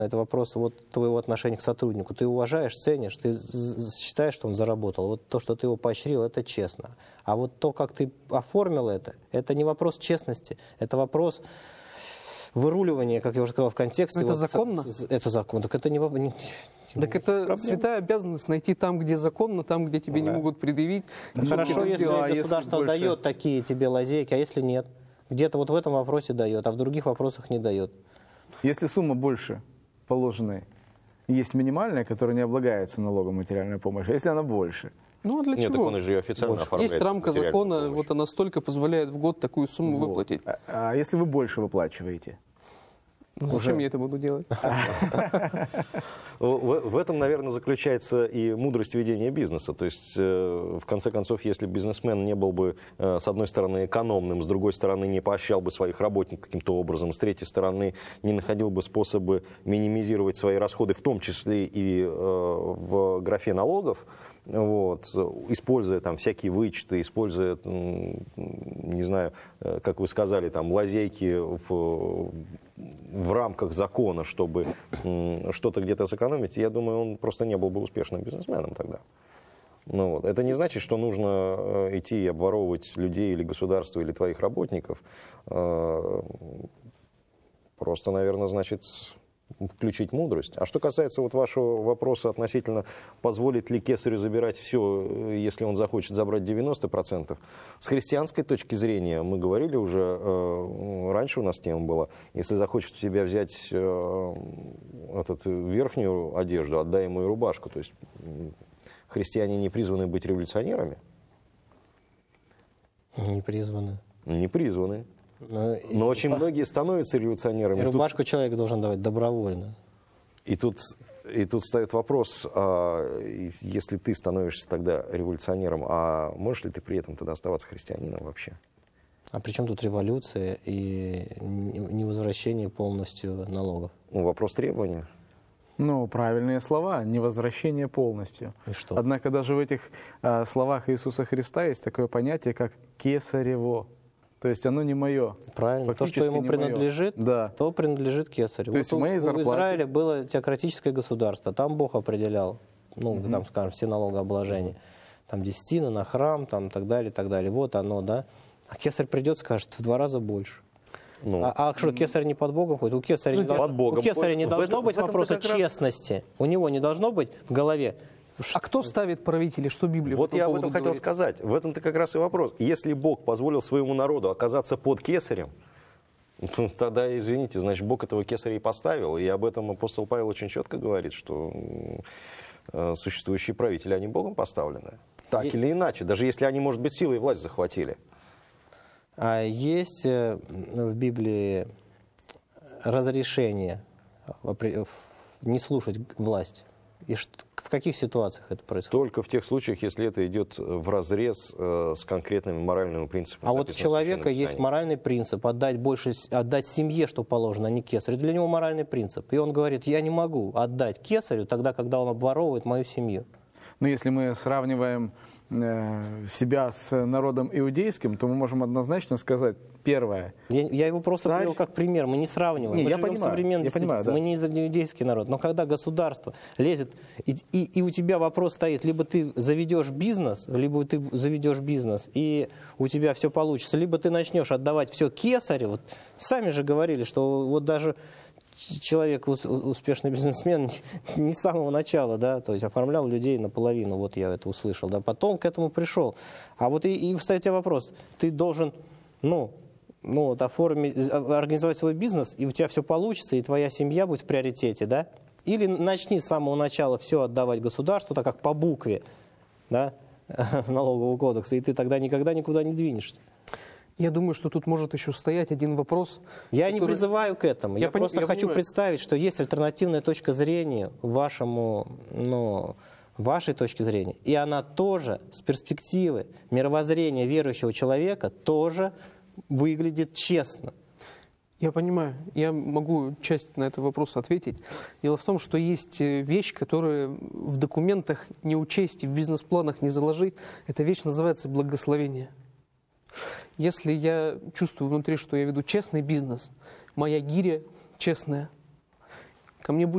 Это вопрос вот твоего отношения к сотруднику. Ты уважаешь, ценишь, ты считаешь, что он заработал. Вот то, что ты его поощрил, это честно. А вот то, как ты оформил это не вопрос честности, это вопрос выруливания, как я уже сказал, в контексте. Это вот законно? Это законно. Так это не вопрос. Так это святая обязанность найти там, где законно, там, где тебе не могут предъявить. Хорошо, если государство дает такие тебе лазейки, а если нет? Где-то вот в этом вопросе дает, а в других вопросах не дает. Если сумма больше положенной, есть минимальная, которая не облагается налогом материальной помощи, а если она больше? Ну, а для Нет, чего? так он же ее официально оформляет. Есть рамка закона, вот она столько позволяет в год такую сумму выплатить. А если вы больше выплачиваете? Ну, зачем я это буду делать? В этом, наверное, заключается и мудрость ведения бизнеса. То есть, в конце концов, если бизнесмен не был бы, с одной стороны, экономным, с другой стороны, не поощрял бы своих работников каким-то образом, с третьей стороны, не находил бы способы минимизировать свои расходы, в том числе и в графе налогов, вот, используя там всякие вычеты, используя, не знаю, как вы сказали, там лазейки в рамках закона, чтобы что-то где-то сэкономить, я думаю, он просто не был бы успешным бизнесменом тогда. Ну, вот. Это не значит, что нужно идти и обворовывать людей или государство, или твоих работников. Просто, наверное, значит включить мудрость. А что касается вот вашего вопроса относительно, позволит ли кесарю забирать все, если он захочет забрать 90%, с христианской точки зрения, мы говорили уже, раньше у нас тема была, если захочет у тебя взять верхнюю одежду, отдай ему и рубашку. То есть христиане не призваны быть революционерами? Не призваны. Не призваны. Но очень многие становятся революционерами. И рубашку человек должен давать добровольно. И тут встает вопрос, если ты становишься тогда революционером, а можешь ли ты при этом тогда оставаться христианином вообще? А при чем тут революция и невозвращение полностью налогов? Ну, вопрос требования. Ну, правильные слова, невозвращение полностью. И что? Однако даже в этих словах Иисуса Христа есть такое понятие, как кесарево. То есть оно не мое. Правильно. То, что ему принадлежит, то принадлежит кесарю. То есть в моей зарплате... В Израиле было теократическое государство, там Бог определял, там, скажем, все налогообложения. Там десятина на храм, там, так далее, так далее. Вот оно, да. А кесарь придет, скажет, в 2 раза больше. Ну, а что, кесарь не под Богом ходит? У кесаря не должно быть вопроса честности. У него не должно быть в голове. А кто ставит правителей? Что Библия Вот я об этом говорит? хотел сказать. В этом-то как раз и вопрос. Если Бог позволил своему народу оказаться под кесарем, тогда, извините, значит, Бог этого кесаря и поставил. И об этом апостол Павел очень четко говорит, что существующие правители, они Богом поставлены. Так или иначе, даже если они, может быть, силой и власть захватили. А есть в Библии разрешение не слушать власть? И в каких ситуациях это происходит? Только в тех случаях, если это идет вразрез с конкретными моральными принципами. А вот у человека есть моральный принцип отдать семье, что положено, а не кесарю. Для него моральный принцип. И он говорит, я не могу отдать кесарю тогда, когда он обворовывает мою семью. Но если мы сравниваем себя с народом иудейским, то мы можем однозначно сказать, первое. Я его просто привел как пример, мы не сравниваем. Мы живем в современной действительности, мы не иудейский народ. Но когда государство лезет, и у тебя вопрос стоит, либо ты заведешь бизнес, и у тебя все получится, либо ты начнешь отдавать все кесарю. Вот, сами же говорили, что вот даже человек, успешный бизнесмен, не с самого начала, да, то есть оформлял людей наполовину, вот я это услышал, да, потом к этому пришел. А вот и встает тебе вопрос, ты должен, организовать свой бизнес, и у тебя все получится, и твоя семья будет в приоритете, да, или начни с самого начала все отдавать государству, так как по букве, да, налогового кодекса, и ты тогда никогда никуда не двинешься. Я думаю, что тут может еще стоять один вопрос. Я не призываю к этому. Я просто хочу представить, что есть альтернативная точка зрения вашей точки зрения. И она тоже с перспективы мировоззрения верующего человека тоже выглядит честно. Я понимаю. Я могу часть на этот вопрос ответить. Дело в том, что есть вещь, которую в документах не учесть и в бизнес-планах не заложить. Эта вещь называется благословение. Если я чувствую внутри, что я веду честный бизнес, моя гиря честная, ко мне будет